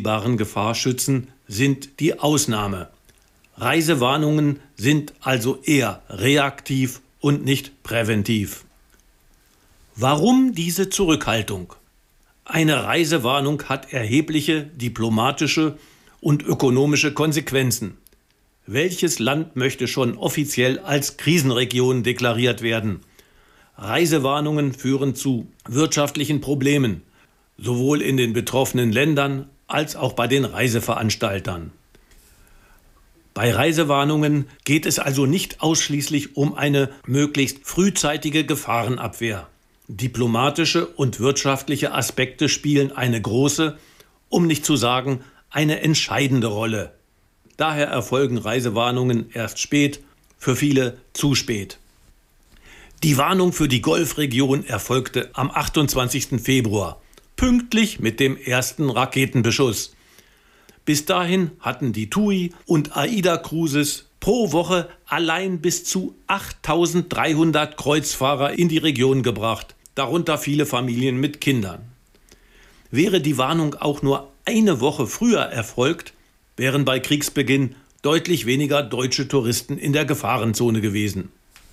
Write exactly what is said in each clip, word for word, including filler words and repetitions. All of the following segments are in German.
nachvollziehbaren Gefahr schützen, sind die Ausnahme. Reisewarnungen sind also eher reaktiv und nicht präventiv. Warum diese Zurückhaltung? Eine Reisewarnung hat erhebliche diplomatische und ökonomische Konsequenzen. Welches Land möchte schon offiziell als Krisenregion deklariert werden? Reisewarnungen führen zu wirtschaftlichen Problemen, sowohl in den betroffenen Ländern als auch bei den Reiseveranstaltern. Bei Reisewarnungen geht es also nicht ausschließlich um eine möglichst frühzeitige Gefahrenabwehr. Diplomatische und wirtschaftliche Aspekte spielen eine große, um nicht zu sagen eine entscheidende Rolle. Daher erfolgen Reisewarnungen erst spät, für viele zu spät. Die Warnung für die Golfregion erfolgte am achtundzwanzigsten Februar, pünktlich mit dem ersten Raketenbeschuss. Bis dahin hatten die TUI und AIDA Cruises pro Woche allein bis zu achttausenddreihundert Kreuzfahrer in die Region gebracht, darunter viele Familien mit Kindern. Wäre die Warnung auch nur eine Woche früher erfolgt, wären bei Kriegsbeginn deutlich weniger deutsche Touristen in der Gefahrenzone gewesen.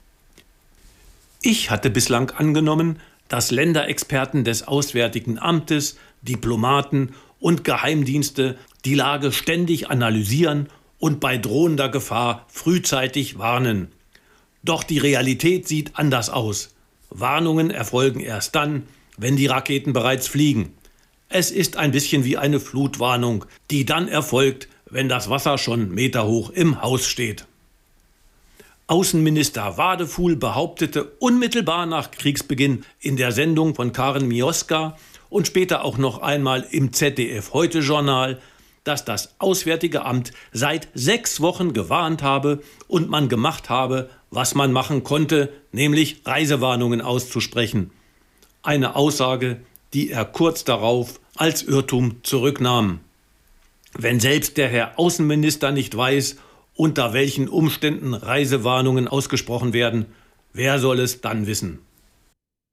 Ich hatte bislang angenommen, dass Länderexperten des Auswärtigen Amtes, Diplomaten und Geheimdienste die Lage ständig analysieren und bei drohender Gefahr frühzeitig warnen. Doch die Realität sieht anders aus. Warnungen erfolgen erst dann, wenn die Raketen bereits fliegen. Es ist ein bisschen wie eine Flutwarnung, die dann erfolgt, wenn das Wasser schon meterhoch im Haus steht. Außenminister Wadefuhl behauptete unmittelbar nach Kriegsbeginn in der Sendung von Karen Mioska und später auch noch einmal im Z D F-Heute-Journal, dass das Auswärtige Amt seit sechs Wochen gewarnt habe und man gemacht habe, was man machen konnte, nämlich Reisewarnungen auszusprechen. Eine Aussage, die er kurz darauf als Irrtum zurücknahm. Wenn selbst der Herr Außenminister nicht weiß, unter welchen Umständen Reisewarnungen ausgesprochen werden, wer soll es dann wissen?